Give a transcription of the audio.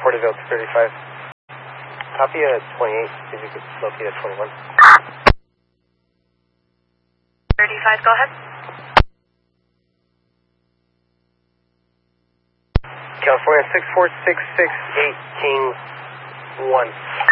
Porterville to 35. Copy at 28, see if you could locate at 21. 35, go ahead. California 6466 18 1.